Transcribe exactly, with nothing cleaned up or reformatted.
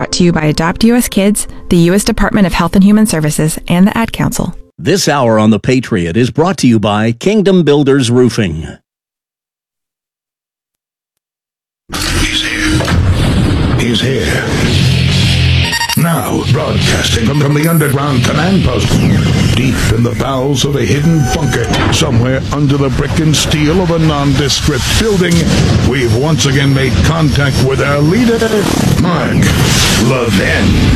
brought to you by Adopt U S Kids, the U S Department of Health and Human Services, and the Ad Council. This hour on The Patriot is brought to you by Kingdom Builders Roofing. He's here. He's here. Now, broadcasting from, from the underground command post, deep in the bowels of a hidden bunker, somewhere under the brick and steel of a nondescript building, we've once again made contact with our leader, Mark Levin.